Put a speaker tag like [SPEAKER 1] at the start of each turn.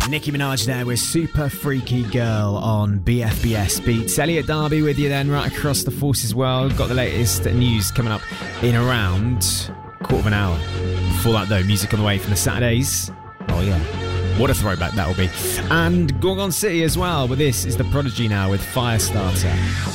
[SPEAKER 1] Nicki Minaj there with Super Freaky Girl on BFBS Beats. Elliot Darby with you then right across the Forces world. Got the latest news coming up in around a quarter of an hour. Before that though, music on the way from the Saturdays. Oh yeah, what a throwback that will be. And Gorgon City as well, but this is The Prodigy now with Firestarter.